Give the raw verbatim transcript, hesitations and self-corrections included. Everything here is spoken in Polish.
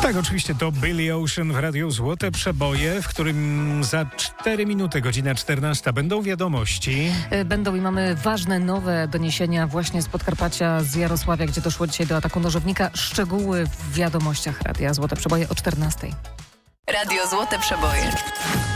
Tak, oczywiście to Billy Ocean w Radiu Złote Przeboje, w którym za cztery minuty, godzina czternasta, będą wiadomości. Będą i mamy ważne, nowe doniesienia właśnie z Podkarpacia, z Jarosławia, gdzie doszło dzisiaj do ataku nożownika. Szczegóły w wiadomościach Radia Złote Przeboje o czternastej. Radio Złote Przeboje.